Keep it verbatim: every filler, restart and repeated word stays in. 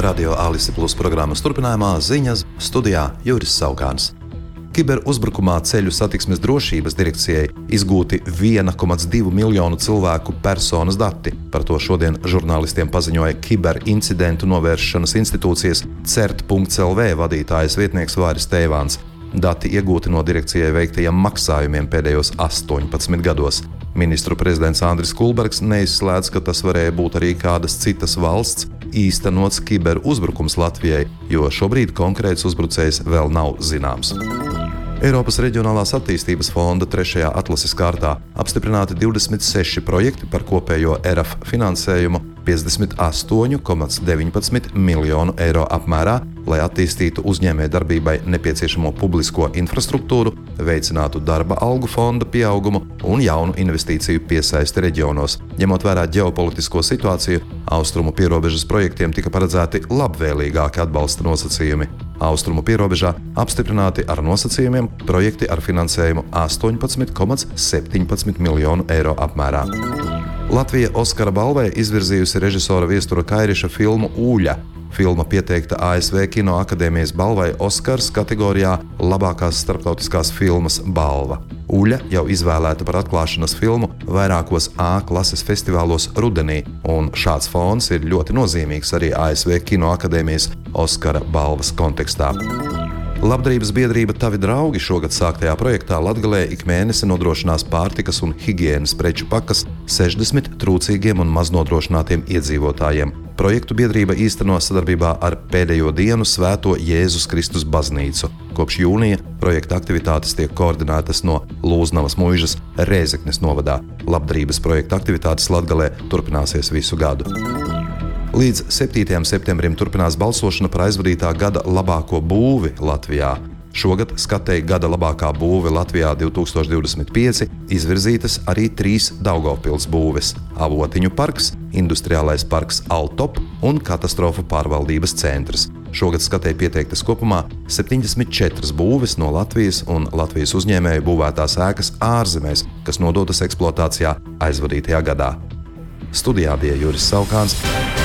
Radio Alise Plus programmas turpinājumā ziņas studijā Juris Saukāns. Kiberuzbrukumā Ceļu satiksmes drošības direkcijai izgūti viena komats divi miljonu cilvēku personas dati. Par to šodien žurnālistiem paziņoja Kiberincidentu novēršanas institūcijas cert punkts el vē vadītājas vietnieks Vāris Teivāns. Dati iegūti no direkcijai veiktajiem maksājumiem pēdējos astoņpadsmit gados. Ministru prezidents Andris Kulbergs neizslēdz, ka tas varēja būt arī kādas citas valsts īstenots kiberuzbrukums Latvijai, jo šobrīd konkrēts uzbrucējs vēl nav zināms. Eiropas Reģionālās attīstības fonda trešajā atlases kārtā apstiprināti divdesmit seši projekti par kopējo E R A F finansējumu piecdesmit astoņi komats deviņpadsmit miljonu eiro apmērā, lai attīstītu uzņēmējdarbībai nepieciešamo publisko infrastruktūru, veicinātu darba algu fonda pieaugumu un jaunu investīciju piesaisti reģionos. Ņemot vērā ģeopolitisko situāciju, austrumu pierobežas projektiem tika paredzēti labvēlīgāki atbalsta nosacījumi. Austrumu pierobežā apstiprināti ar nosacījumiem projekti ar finansējumu astoņpadsmit komats septiņpadsmit miljonu eiro apmērā. Latvija Oskara balvai izvirzījusi režisora Viestura Kairiša filmu Ūļa. Filma pieteikta A S V Kino akadēmijas balvai Oskars kategorijā labākās starptautiskās filmas balva. Ūļa jau izvēlēta par atklāšanas filmu vairākos A klases festivālos rudenī, un šāds fons ir ļoti nozīmīgs arī A S V Kino akadēmijas Oskara balvas kontekstā. Labdarības biedrība Tavi draugi šogad sāktajā projektā Latgalē ik mēnesi nodrošinās pārtikas un higienas preču pakas sešdesmit trūcīgiem un maznodrošinātiem iedzīvotājiem. Projektu biedrība īsteno sadarbībā ar Pēdējo dienu Svēto Jēzus Kristus baznīcu. Kopš jūnija projekta aktivitātes tiek koordinētas no Lūznavas muižas Rēzeknes novadā. Labdarības projekta aktivitātes Latgalē turpināsies visu gadu. Līdz septītajam septembrim turpinās balsošana par aizvadītā gada labāko būvi Latvijā. Šogad skatēji gada labākā būve Latvijā divi tūkstoši divdesmit pieci izvirzītas arī trīs Daugavpils būves – Avotiņu parks, Industriālais parks Altop un Katastrofu pārvaldības centrs. Šogad skatēji pieteiktas kopumā septiņdesmit četras būves no Latvijas un Latvijas uzņēmēju būvētās ēkas ārzemēs, kas nodotas eksploatācijā aizvadītajā gadā. Studijā bija Juris Saukāns.